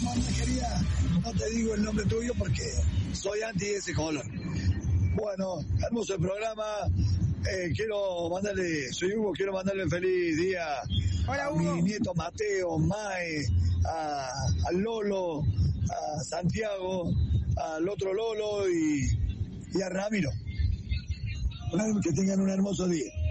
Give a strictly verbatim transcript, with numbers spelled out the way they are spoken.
mamá querida, no te digo el nombre tuyo porque soy anti ese color. Bueno, hermoso el programa. Eh, quiero mandarle, soy Hugo, quiero mandarle un feliz día Hola, a Hugo. mi nieto Mateo, Mae, a, al Lolo, a Santiago, al otro Lolo y, y a Ramiro. Que tengan un hermoso día.